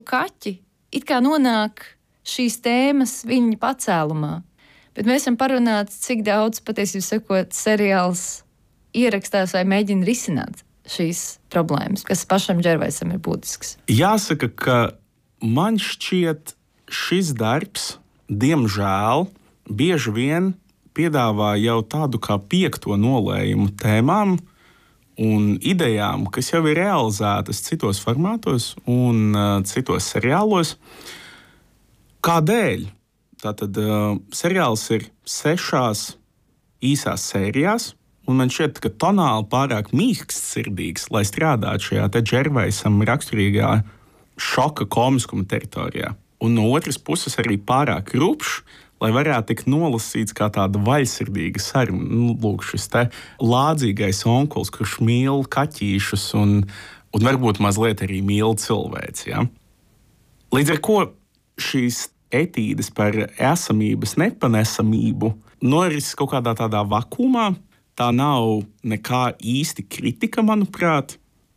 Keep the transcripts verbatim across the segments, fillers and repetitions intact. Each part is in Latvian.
kaķi it kā nonāk šīs tēmas viņa pacēlumā. Bet mēs esam parunāti, cik daudz, patiesībā sakot, seriāls ierakstās vai mēģina risināt šīs problēmas, kas pašam Džervaisam ir būtisks. Jāsaka, ka man šķiet šis darbs, diemžēl, bieži vien piedāvā jau tādu kā piekto nolējumu tēmām un idejām, kas jau ir realizētas citos formātos un uh, citos seriālos. Kādēļ? Tātad uh, seriāls ir sešās īsās sērijās, un man šķiet, ka tonāli pārāk mīksts-sirdīgs, lai strādātu šajā te Džervaisam raksturīgā šoka komiskuma teritorijā. Un no otras puses arī pārāk rupšs, lai varētu tikt nolasīts kā tāda vaļsirdīga saruna. Nu, lūk, šis te lādzīgais onkulis, kurš mīl kaķīšus un, un varbūt mazliet arī mīl cilvēci. Ja? Līdz ar ko šīs etīdes par esamības nepanesamību norises kaut kādā tādā vakumā. Tā nav nekā īsti kritika, manuprāt.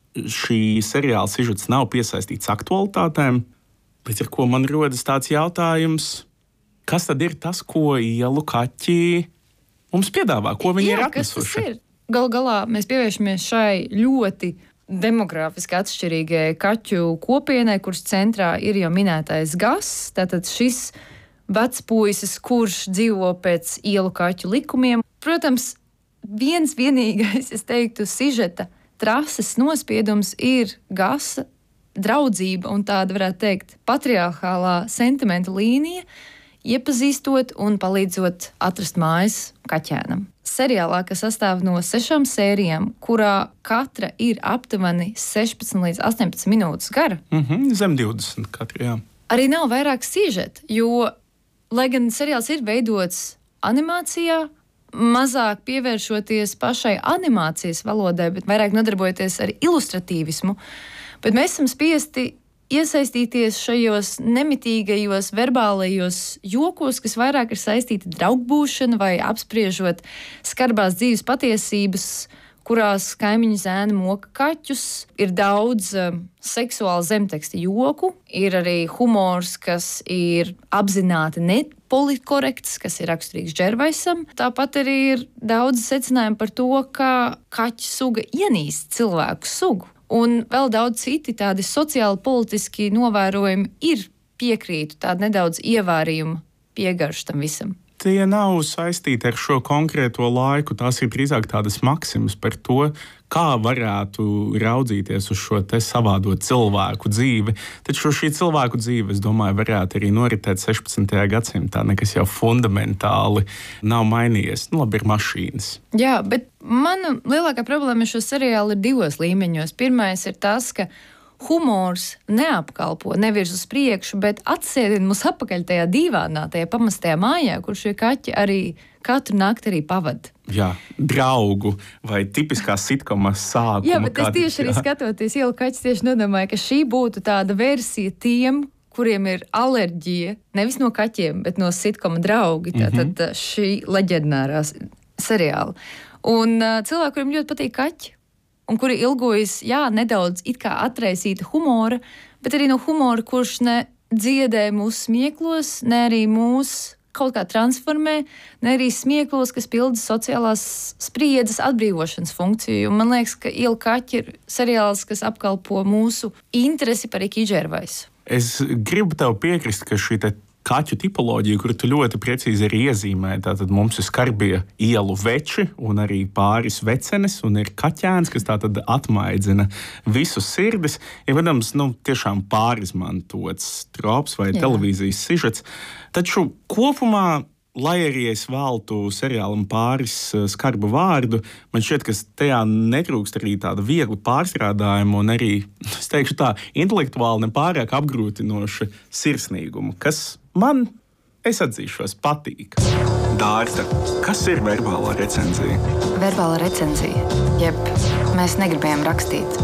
Šī seriāla sižets nav piesaistīts aktualitātēm. Līdz ar ko man rodas tāds jautājums, kas tad ir tas, ko ielu kaķi mums piedāvā, ko viņi Jā, ir atnesuši? Ir? Gal galā mēs pievēršamies šai ļoti demografiski atšķirīgai kaķu kopienai, kuras centrā ir jau minētais Gas. Tātad šis vecpuisis, kurš dzīvo pēc ielu kaķu likumiem. Protams, viens vienīgais, es teiktu, sižeta trases nospiedums ir Gasa draudzība un tāda, varētu teikt, patriarchālā sentimenta līnija, iepazīstot un palīdzot atrast mājas kaķēnam. Seriālā, kas sastāv no sešām sērijām, kurā katra ir aptuveni sešpadsmit līdz astoņpadsmit minūtes gara. Mm-hmm, zem divdesmit katra, jā. Arī nav vairāk sižeta, jo, lai gan seriāls ir veidots animācijā, mazāk pievēršoties pašai animācijas valodai, bet vairāk nodarbojoties ar ilustratīvismu, bet mēs esam spiesti iesaistīties šajos nemitīgajos verbālajos jokos, kas vairāk ir saistīti ar draugbūšanu vai apspriežot skarbās dzīves patiesības, kurās kaimiņu zēni moka kaķus. Ir daudz uh, seksuāla zemteksta joku, ir arī humors, kas ir apzināti nepolitkorekts, kas ir raksturīgs Džervaisam. Tāpat arī ir daudz secinājumu par to, kā kaķu suga ienīst cilvēku sugu. Un vēl daudz citi tādi sociāli politiski novērojumi ir piekrītu, tāda nedaudz ievārījuma piegarša tam visam. Tie nav saistīti ar šo konkrēto laiku, tās ir drīzāk tādas maksimas par to, kā varētu raudzīties uz šo te savādo cilvēku dzīvi. Taču šī cilvēku dzīve, es domāju, varētu arī noritēt sešpadsmitajā gadsimtā, nekas jau fundamentāli nav mainījies. Nu, labi, ir mašīnas. Jā, bet mana lielākā problēma ar šo seriālu ir divos līmeņos. Pirmais ir tas, ka humors neapkalpo, nevirz uz priekšu, bet atsēdina mūs apakaļ tajā dīvānā, tajā pamestajā mājā, kur šie kaķi arī katru nakti arī pavada. Jā, draugu vai tipiskā sitkoma sākuma. Jā, bet es kādi, tieši jā. arī skatoties ielu kaķis, tieši nodomāju, ka šī būtu tāda versija tiem, kuriem ir alerģija, nevis no kaķiem, bet no sitkoma draugi, tātad mm-hmm. šī leģendārā seriāla. Un uh, cilvēki, kuriem ļoti patīk kaķi, un kuri ilgojas, jā, nedaudz it kā atraisīta humora, bet arī no humora, kurš ne dziedē mūsu smieklos, ne arī mūs kaut kā transformē, ne arī smieklos, kas pilda sociālās spriedzes atbrīvošanas funkciju. Un man liekas, ka Ielu kaķi ir seriāls, kas apkalpo mūsu interesi par Ricky Džervaisu. Es gribu tev piekrist, ka šī te kaķu tipoloģija, kuru tu ļoti precīzi arī iezīmē, tātad mums ir skarbie ielu veči un arī pāris vecenes, un ir kaķēns, kas tātad atmaidzina visu sirdis. Ir, protams, nu, tiešām pārizmantots trops vai Jā. televīzijas sižets. Taču kopumā, lai arī es veltu seriālam pāris skarbu vārdu, man šķiet, ka tajā netrūkst arī tāda viegla pārstrādājuma un arī, es teikšu tā, intelektuāli nepārāk apgrūtinoša sirsnīguma, kas man, es atzīšos, patīk. Dārta, kas ir verbālā recenzija? Verbālā recenzija, jeb mēs negribējām rakstīt,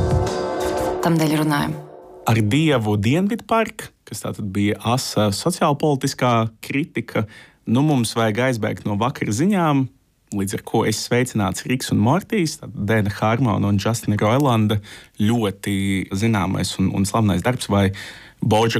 tamdēļ runājam. Ar Dievu Dienvidparku, kas tātad bija asa sociālpolitiskā kritika, nu mums vajag aizbēgt no vakara ziņām, līdz ar ko es sveicināts Riks un Mortijs, Dēna Hārmona un Justina Roilanda ļoti zināmais un, un slavenais darbs vai Bojack